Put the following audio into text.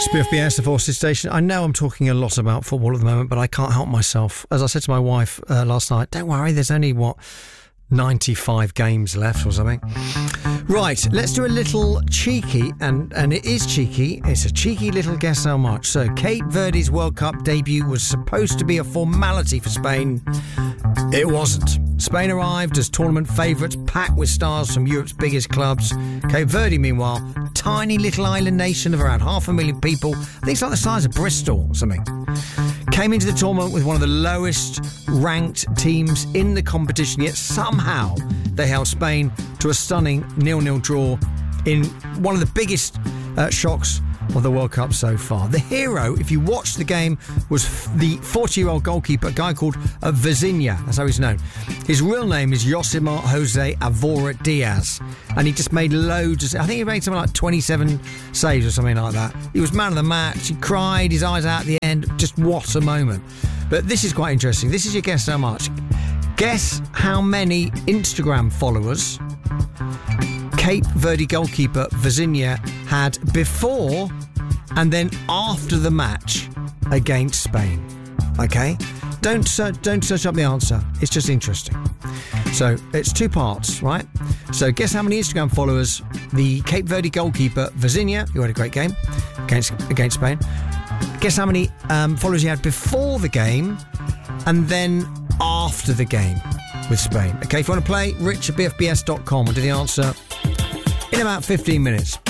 It's BFBS, the Forces Station. I know I'm talking a lot about football at the moment, but I can't help myself. As I said to my wife last night, don't worry, there's only, 95 games left or something. Right, let's do a little cheeky, and it is cheeky. It's a cheeky little guess how much. So, Cape Verde's World Cup debut was supposed to be a formality for Spain. It wasn't. Spain arrived as tournament favourites, packed with stars from Europe's biggest clubs. Cape Verde, meanwhile, tiny little island nation of around 500,000 people. I think it's like the size of Bristol or something. Came into the tournament with one of the lowest ranked teams in the competition, yet somehow they held Spain to a stunning 0-0 draw in one of the biggest shocks of the World Cup so far. The hero, if you watched the game, was the 40-year-old goalkeeper, a guy called Vizinha. That's how he's known. His real name is Josimar Jose Avora Diaz, and he just made loads. I think he made something like 27 saves or something like that. He was man of the match. He cried his eyes out at the end. Just what a moment. But this is quite interesting. This is your guess how much. Guess how many Instagram followers Cape Verde goalkeeper Vizinha had before and then after the match against Spain. Okay? Don't search up the answer. It's just interesting. So it's two parts, right? So guess how many Instagram followers the Cape Verde goalkeeper Vizinha, who had a great game against Spain, guess how many followers he had before the game and then after the game with Spain. Okay, if you want to play, rich@bfbs.com. I'll do the answer in about 15 minutes.